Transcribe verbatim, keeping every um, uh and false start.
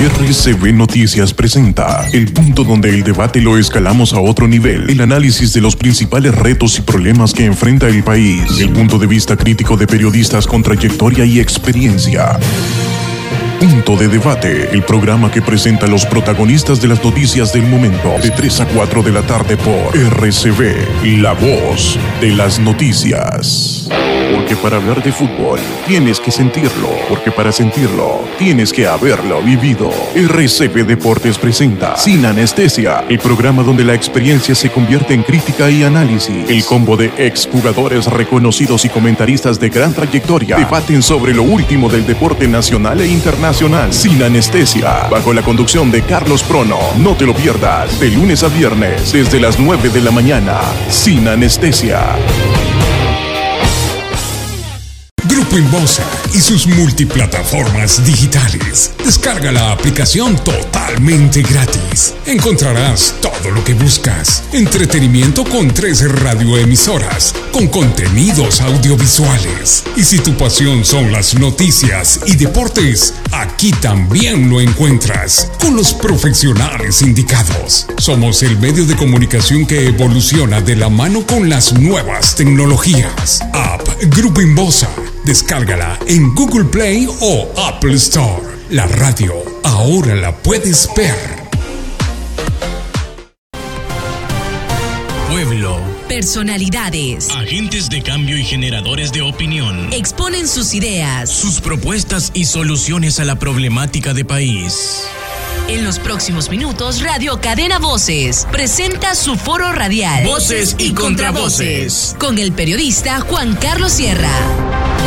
R C B Noticias presenta el punto donde el debate lo escalamos a otro nivel, el análisis de los principales retos y problemas que enfrenta el país, el punto de vista crítico de periodistas con trayectoria y experiencia. Punto de Debate, el programa que presenta a los protagonistas de las noticias del momento, de tres a cuatro de la tarde por R C B, la voz de las noticias. Porque para hablar de fútbol tienes que sentirlo, porque para sentirlo tienes que haberlo vivido. R C B Deportes presenta Sin Anestesia, el programa donde la experiencia se convierte en crítica y análisis. El combo de exjugadores reconocidos y comentaristas de gran trayectoria debaten sobre lo último del deporte nacional e internacional. Sin Anestesia, bajo la conducción de Carlos Prono. No te lo pierdas, de lunes a viernes, desde las nueve de la mañana. Sin Anestesia. Grupo Inbosa y sus multiplataformas digitales. Descarga la aplicación totalmente gratis. Encontrarás todo lo que buscas. Entretenimiento con tres radioemisoras, con contenidos audiovisuales. Y si tu pasión son las noticias y deportes, aquí también lo encuentras, con los profesionales indicados. Somos el medio de comunicación que evoluciona de la mano con las nuevas tecnologías. App Grupo Inbosa. Descárgala en Google Play o Apple Store. La radio ahora la puedes ver. Pueblo. Personalidades. Agentes de cambio y generadores de opinión. Exponen sus ideas. Sus propuestas y soluciones a la problemática de país. En los próximos minutos, Radio Cadena Voces presenta su foro radial. Voces y Contravoces. Con el periodista Juan Carlos Sierra.